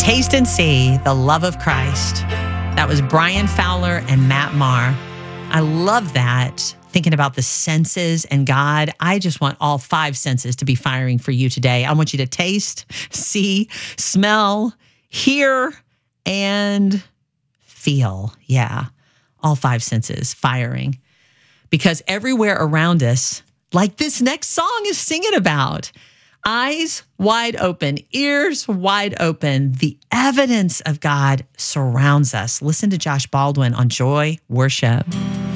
Taste and see the love of Christ. That was Brian Fowler and Matt Maher. I love that. Thinking about the senses and God, I just want all 5 senses to be firing for you today. I want you to taste, see, smell, hear, and feel. Yeah, all 5 senses firing. Because everywhere around us, like this next song is singing about, eyes wide open, ears wide open, the evidence of God surrounds us. Listen to Josh Baldwin on Joy Worship.